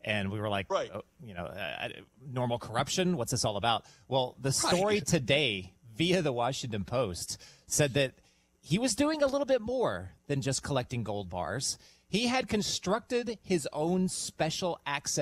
And we were like, Right. normal corruption. What's this all about? Well, the story today via the Washington Post said that he was doing a little bit more than just collecting gold bars. He had constructed his own special access